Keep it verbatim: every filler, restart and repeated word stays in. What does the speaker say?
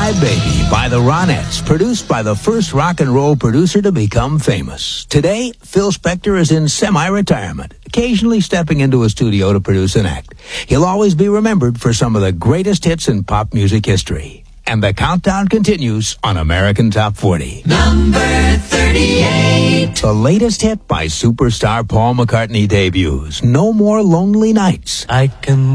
My Baby by the Ronettes, produced by the first rock and roll producer to become famous. Today, Phil Spector is in semi-retirement, occasionally stepping into a studio to produce an act. He'll always be remembered for some of the greatest hits in pop music history. And the countdown continues on American Top forty. Number thirty-eight. The latest hit by superstar Paul McCartney debuts, No More Lonely Nights. I can